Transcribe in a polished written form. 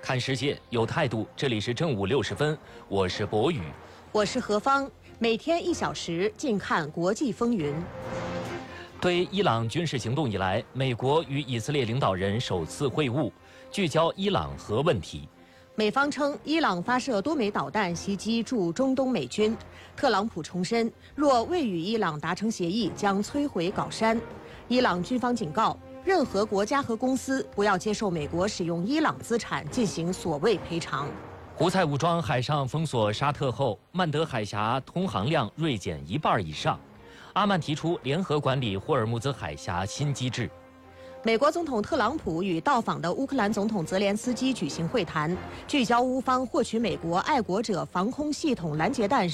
看世界有态度，这里是正午60分，我是博宇， 我是何芳，每天1小时，静看国际风云。 对伊朗军事行动以来，美国与以色列领导人首次会晤，聚焦伊朗核问题。 美方称伊朗发射多枚导弹袭击驻中东美军，特朗普重申，若未与伊朗达成协议，将摧毁搞山。伊朗军方警告，任何国家和公司不要接受美国使用伊朗资产进行所谓赔偿。 胡塞武装海上封锁沙特后，曼德海峡通航量锐减1半以上。阿曼提出联合管理霍尔木兹海峡新机制。 美国总统特朗普与到访的乌克兰总统泽连斯基举行会谈，聚焦乌方获取美国爱国者防空系统拦截弹